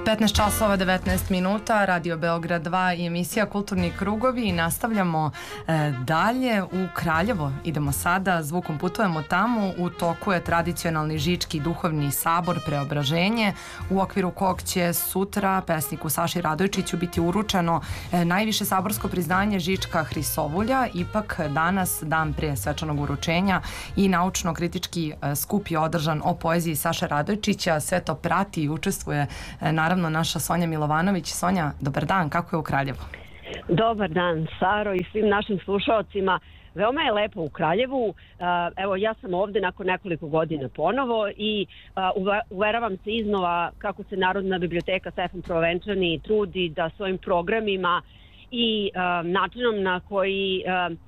15 časova 19 minuta, Radio Beograd 2 i emisija Kulturni krugovi i nastavljamo dalje u Kraljevo. Idemo sada, zvukom putujemo tamo, u toku je tradicionalni Žički duhovni sabor Preobraženje, u okviru kog će sutra pesniku Saši Radojčiću biti uručeno najviše saborsko priznanje Žička Hrisovulja. Ipak danas, dan prije svečanog uručenja, i naučno-kritički skup je održan o poeziji Saše Radojčića. Sve to prati i učestvuje naravno naša Sonja Milovanović. Sonja, dobar dan, kako je u Kraljevu? Dobar dan, Saro, i svim našim slušalcima. Veoma je lepo u Kraljevu. Evo, ja sam ovde nakon nekoliko godina ponovo i uveravam se iznova kako se Narodna biblioteka Stefan Prvenčani trudi da svojim programima i načinom na koji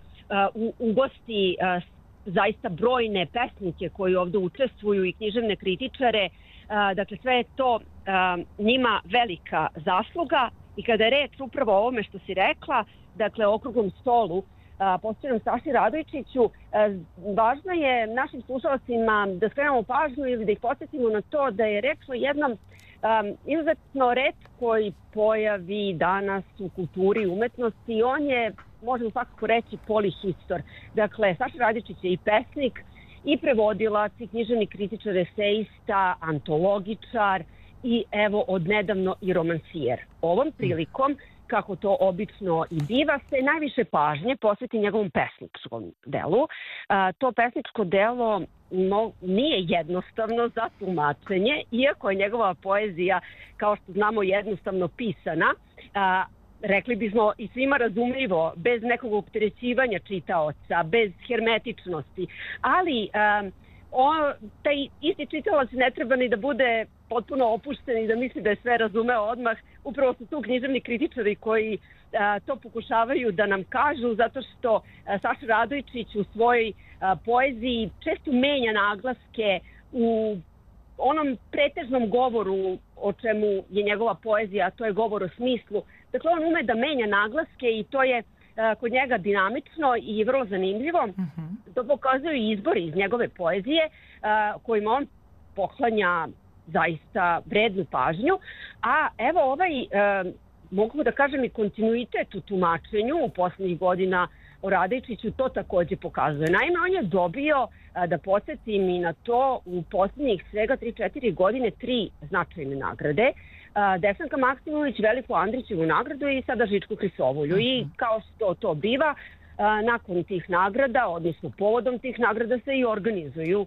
ugosti zaista brojne pesnike koji ovde učestvuju i književne kritičare. Dakle, sve je to njima velika zasluga i kada je reč upravo o ovome što si rekla, dakle, okruglom stolu posvećenom Saši Radojčiću, važno je našim slušalcima da skrenemo pažnju ili da ih podsjetimo na to da je reč o jednom izuzetno retkoj pojavi danas u kulturi i umetnosti. On je, možemo svakako reći, polihistor. Dakle, Saša Radojčić je i pesnik, i prevodilac, i književni kritičar, eseista, antologičar i evo odnedavno i romansijer. Ovom prilikom, kako to obično i biva, se najviše pažnje posveti njegovom pesničkom delu. To pesničko delo nije jednostavno za tumačenje, iako je njegova poezija, kao što znamo, jednostavno pisana, rekli bismo i svima razumljivo, bez nekog opterećivanja čitaoca, bez hermetičnosti, ali taj isti čitalac ne treba ni da bude potpuno opušten i da misli da je sve razumeo odmah. Upravo su tu književni kritičari koji to pokušavaju da nam kažu, zato što Saša Radojčić u svojoj poeziji često menja naglaske u onom pretežnom govoru o čemu je njegova poezija, a to je govor o smislu. Dakle, on ume da menja naglaske i to je kod njega dinamično i vrlo zanimljivo. To pokazuju i izbori iz njegove poezije kojima on poklanja zaista vrednu pažnju. A evo mogu da kažem, i kontinuitet u tumačenju u poslednjih godina o Radojčiću to takođe pokazuje. Naime, on je dobio, da podsjetim i na to, u poslednjih svega 3-4 godine 3 značajne nagrade. Desanka Maksimović, Veliku Andrićevu nagradu i sada Žičku Hrisovulju. I kao što to biva, nakon tih nagrada, odnosno povodom tih nagrada, se i organizuju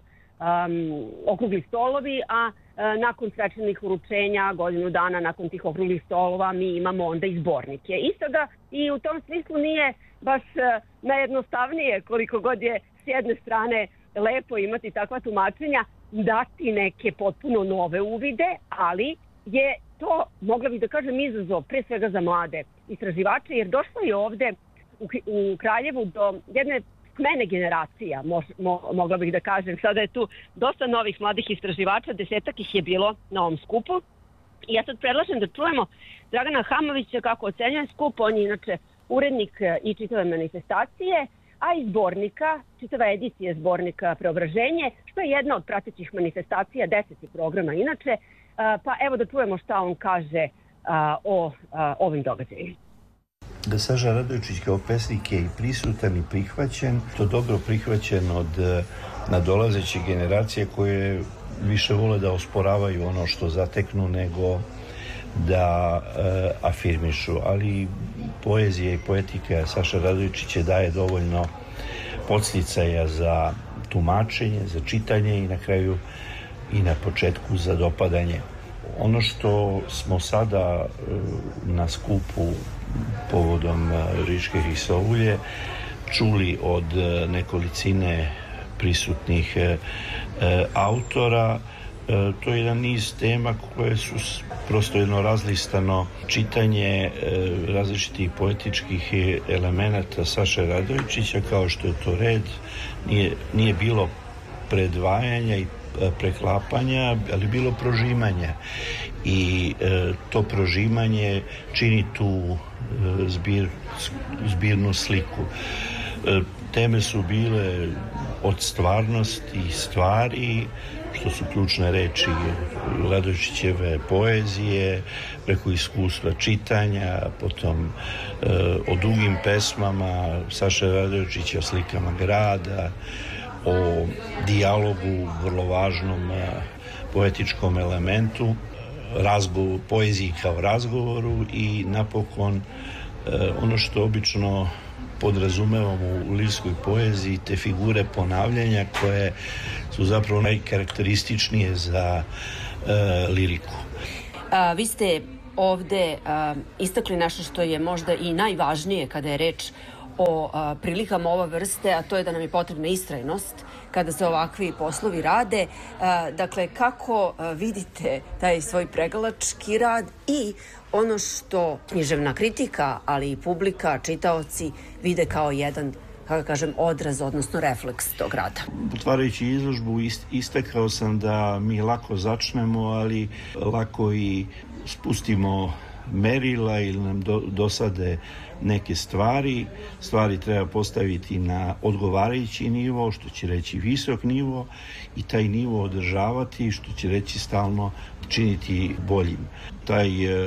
okrugli stolovi, a nakon svečanih uručenja, godinu dana nakon tih okruglih stolova, mi imamo onda i zbornike. I sada i u tom smislu nije baš najjednostavnije, koliko god je s jedne strane lepo imati takva tumačenja, dati neke potpuno nove uvide, ali je to, mogla bih da kažem, izazov pre svega za mlade istraživače, jer došlo je ovde u Kraljevu do jedne smene generacija, mogla bih da kažem. Sada je tu dosta novih mladih istraživača, 10-ak ih je bilo na ovom skupu. I ja sad predlažem da čujemo Dragana Hamovića kako ocenjuje skup. On je inače urednik i čitave manifestacije, a i zbornika, čitava edicija zbornika Preobraženje, što je jedna od pratećih manifestacija, 10 programa inače. Pa evo da čujemo šta on kaže o ovim događajima. Da Saša Radojčić kao pesnik je i prisutan i prihvaćen, to dobro prihvaćen od nadolazeće generacije koje više vole da osporavaju ono što zateknu nego da afirmišu, ali poezija i poetika Saša Radojčića daje dovoljno podsticaja za tumačenje, za čitanje i na kraju i na početku za dopadanje. Ono što smo sada na skupu povodom Žičke Hrisovulje čuli od nekolicine prisutnih autora, to je jedan niz tema koje su prosto jedno razlistano čitanje različitih poetičkih elemenata Saše Radojčića, kao što je to red. Nije bilo predvajanja i preklapanja, ali bilo prožimanja. I to prožimanje čini tu zbirnu sliku. Teme su bile od stvarnosti stvari, što su ključne reči Radojičićeve poezije, preko iskustva čitanja, potom o dugim pesmama Saše Radojičića, o slikama grada, o dijalogu, vrlo važnom poetičkom elementu, poeziji kao razgovoru i napokon ono što obično podrazumevamo u lirskoj poeziji, te figure ponavljanja koje su zapravo najkarakterističnije za liriku. Vi ste ovde istakli nešto što je možda i najvažnije kada je reč o prilikama ove vrste, a to je da nam je potrebna istrajnost kada se ovakvi poslovi rade. Dakle, kako vidite taj svoj pregalački rad i ono što književna kritika, ali i publika, čitaoci vide kao jedan, kako kažem, odraz, odnosno refleks tog rada? Otvarajući izložbu istakao sam da mi lako začnemo, ali lako i spustimo merila ili nam dosade neke stvari. Stvari treba postaviti na odgovarajući nivo, što će reći visok nivo, i taj nivo održavati, što će reći stalno činiti boljim. Taj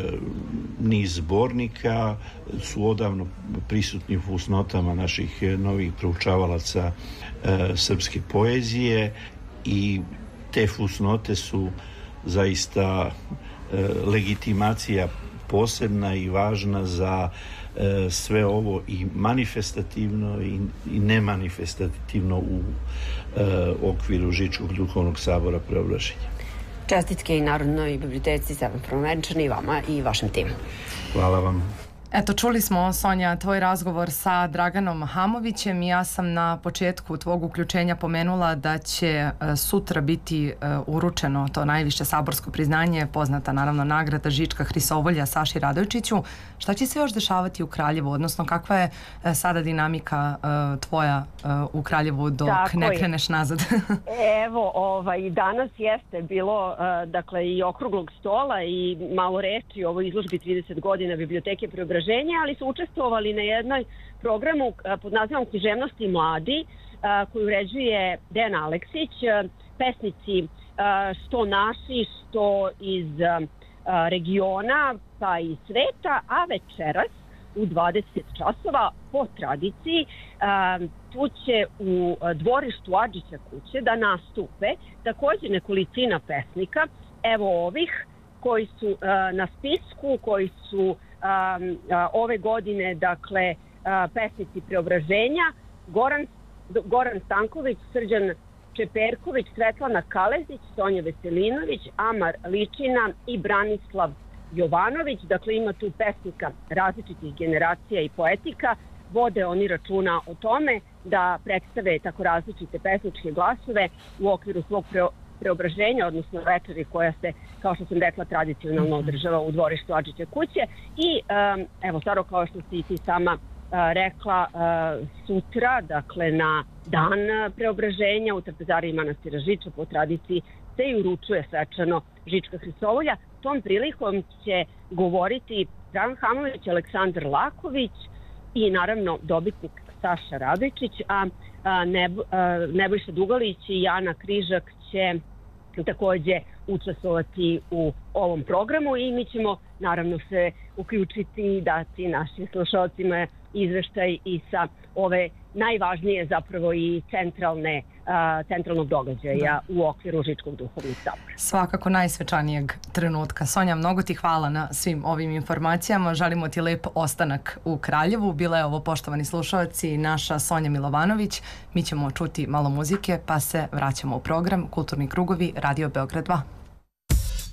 niz zbornika su odavno prisutni u fusnotama naših novih proučavalaca srpske poezije i te fusnote su zaista legitimacija posebna i važna za sve ovo i manifestativno i nemanifestativno u okviru Žičkog duhovnog sabora Preobraženja. Čestitke i Narodnoj biblioteci Stevan Prvovenčani, vama i vašem timu. Hvala vam. Eto, čuli smo, Sonja, tvoj razgovor sa Draganom Hamovićem i ja sam na početku tvog uključenja pomenula da će sutra biti uručeno to najviše saborsko priznanje, poznata naravno nagrada Žička Hrisovolja Saši Radojičiću. Šta će se još dešavati u Kraljevu, odnosno kakva je sada dinamika tvoja u Kraljevu dok ne kreneš nazad? Evo, danas jeste bilo dakle i okruglog stola i malo reči o ovoj izložbi 30 godina Biblioteke Preobraženja, ali su učestvovali na jednoj programu pod nazivom Književnosti mladi, koju uređuje Dejan Aleksić, pesnici što naši, što iz regiona pa i sveta, a večeras u 20 časova po tradiciji tu će u dvorištu Adžića kuće da nastupe također nekolicina pesnika, evo ovih koji su na spisku, koji su ove godine, dakle, pesnici Preobraženja, Goran Stanković, Srđan Čeperković, Svetlana Kalezić, Sonja Veselinović, Amar Ličina i Branislav Jovanović. Dakle, ima tu pesnika različitih generacija i poetika. Vode oni računa o tome da predstave tako različite pesničke glasove u okviru svog Preobraženja, odnosno večeri koja se, kao što sam rekla, tradicionalno održava u dvorištu Adžića kuće. I evo, staro, kao što si i ti sama rekla, sutra, dakle na dan Preobraženja u trpezariji manastira Žiča po tradiciji se i uručuje svečano Žička Hrisovolja. Tom prilikom će govoriti Dragan Hamović, Aleksandar Laković i naravno dobitnik Saša Radojičić, a Nebojša Dugalić i Jana Križak će također učestvovati u ovom programu i mi ćemo naravno se uključiti i dati našim slušalcima izveštaj i sa ove najvažnije zapravo i centralnog događaja u okviru Žičkog duhovnog sabora. Svakako najsvečanijeg trenutka. Sonja, mnogo ti hvala na svim ovim informacijama. Želimo ti lep ostanak u Kraljevu. Bila je ovo, poštovani slušalci, naša Sonja Milovanović. Mi ćemo čuti malo muzike pa se vraćamo u program Kulturni krugovi Radio Beograd 2.